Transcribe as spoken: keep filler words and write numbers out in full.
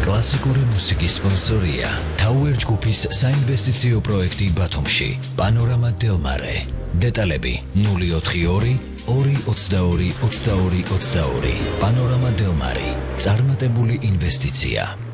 კლასიკური მუსიკის სპონსორია Tower ჯგუფის საინვესტიციო პროექტი ბათუმში პანორამა დელმარე. დეტალები ნული ოთხი ორი ორი ოცდაორი ოცდაორი ოცდაორი. პანორამა დელმარი. წარმატებული ინვესტიცია.